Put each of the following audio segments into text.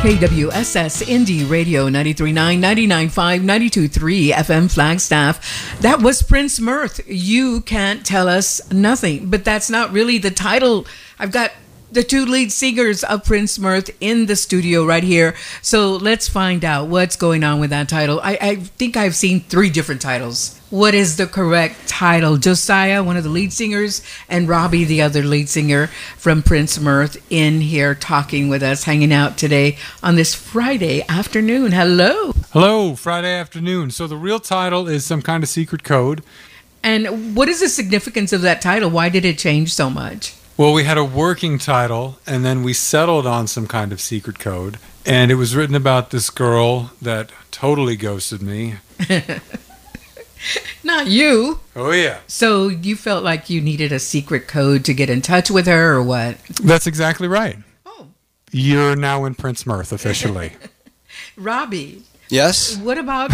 KWSS Indie Radio 93.9, 99.5, 92.3 FM Flagstaff. That was Prince Mirth. You Can't Tell Us Nothing. But that's not really the title. I've got the two lead singers of Prince Mirth in the studio right here. So let's find out what's going on with that title. I think I've seen 3 different titles. What is the correct title? Josiah, one of the lead singers, and Robbie, the other lead singer from Prince Mirth, in here talking with us, hanging out today on this Friday afternoon. Hello. Hello, Friday afternoon. So the real title is Some Kind of Secret Code. And what is the significance of that title? Why did it change so much? Well, we had a working title, and then we settled on Some Kind of Secret Code. And it was written about this girl that totally ghosted me. Not you. Oh, yeah. So you felt like you needed a secret code to get in touch with her, or what? That's exactly right. Oh. You're now in Prince Mirth, officially. Robbie. Yes? What about...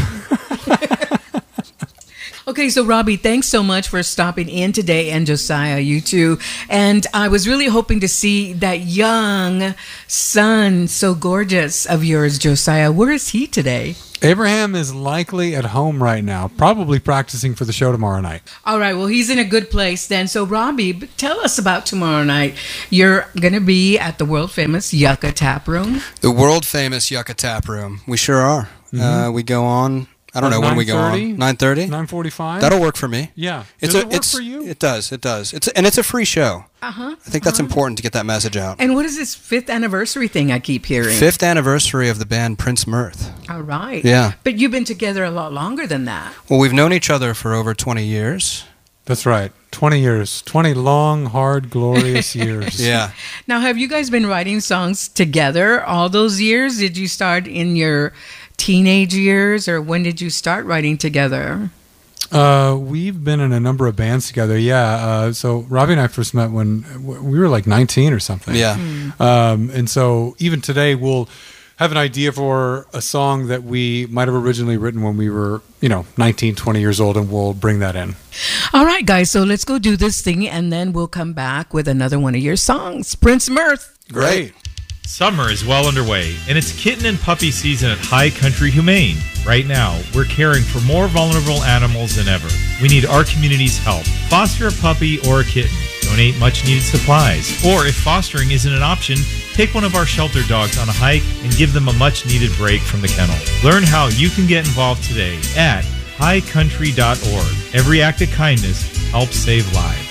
Okay, so Robbie, thanks so much for stopping in today, and Josiah, you too. And I was really hoping to see that young son, so gorgeous of yours, Josiah. Where is he today? Abraham is likely at home right now, probably practicing for the show tomorrow night. All right, well, he's in a good place then. So, Robbie, tell us about tomorrow night. You're going to be at the world-famous Yucca Tap Room. The world-famous Yucca Tap Room. We sure are. Mm-hmm. We go on... I don't know when we go on. 9:30? 9:45? That'll work for me. Yeah. Does it work for you? It does. It's a free show. Uh-huh. I think that's important to get that message out. And what is this 5th anniversary thing I keep hearing? 5th anniversary of the band Prince Mirth. All right. Yeah. But you've been together a lot longer than that. Well, we've known each other for over 20 years. That's right. 20 years. 20 long, hard, glorious years. Yeah. Now, have you guys been writing songs together all those years? Did you start in your teenage years, or when did you start writing together? We've been in a number of bands together, yeah. So Robbie and I first met when we were like 19 or something. Yeah. And so even today we'll have an idea for a song that we might have originally written when we were, 19, 20 years old, and we'll bring that in. All right, guys, so let's go do this thing, and then we'll come back with another one of your songs. Prince Mirth. Great. Summer is well underway, and it's kitten and puppy season at High Country Humane. Right now, we're caring for more vulnerable animals than ever. We need our community's help. Foster a puppy or a kitten. Donate much-needed supplies. Or if fostering isn't an option, take one of our shelter dogs on a hike and give them a much-needed break from the kennel. Learn how you can get involved today at highcountry.org. Every act of kindness helps save lives.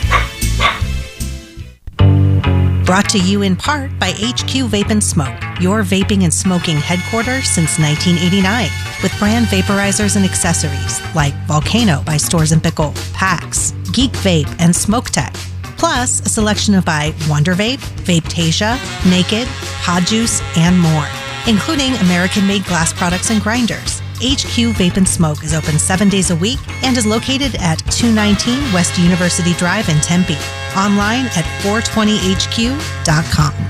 Brought to you in part by HQ Vape and Smoke, your vaping and smoking headquarters since 1989, with brand vaporizers and accessories like Volcano by Storz & Bickel, PAX, Geek Vape, and Smoke Tech. Plus, a selection of by Wonder Vape, Vapetasia, Naked, Pod Juice, and more, including American-made glass products and grinders. HQ Vape and Smoke is open 7 days a week and is located at 219 West University Drive in Tempe. Online at 420hq.com.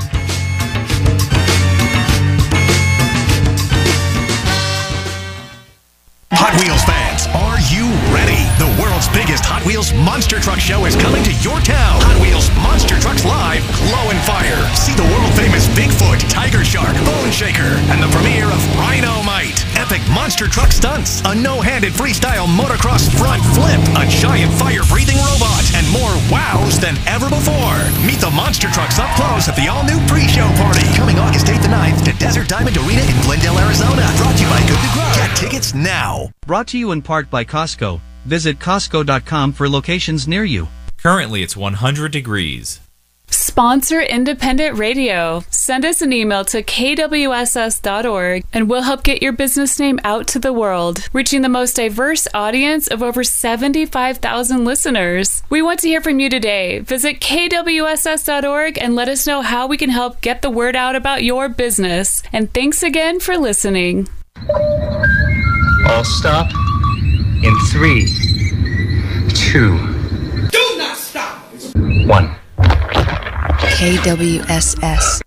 Hot Wheels fans, are you ready? The world's biggest Hot Wheels Monster Truck Show is coming to your town. Hot Wheels Monster Trucks Live, Glow and Fire. See the world-famous Bigfoot, Tiger Shark, Bone Shaker, and the premiere of Rhino-Mite. Epic monster truck stunts, a no-handed freestyle motocross front flip, a giant fire-breathing robot, and more wows than ever before. Meet the monster trucks up close at the all-new pre-show party, coming August 8th and 9th to Desert Diamond Arena in Glendale, Arizona. Brought to you by Good to Grow. Get tickets now. Brought to you in part by Costco. Visit Costco.com for locations near you. Currently, it's 100 degrees. Sponsor independent radio. Send us an email to kwss.org and we'll help get your business name out to the world, reaching the most diverse audience of over 75,000 listeners. We want to hear from you today. Visit kwss.org and let us know how we can help get the word out about your business. And thanks again for listening. All stop in 3, 2. Do not stop! 1. KWSS